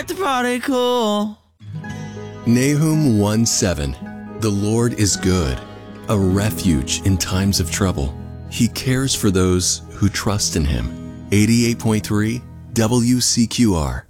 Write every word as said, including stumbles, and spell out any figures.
the party cool. Nahum one seven. The Lord is good, a refuge in times of trouble. He cares for those who trust in him. eighty-eight point three W C Q R.